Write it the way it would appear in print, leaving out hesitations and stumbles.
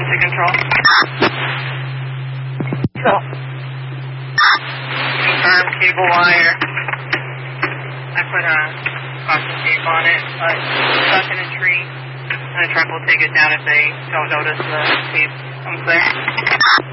to control. So. Confirm cable wire. I put a caution tape on it, but it's stuck in a tree. And the truck will take it down if they don't notice the tape comes there.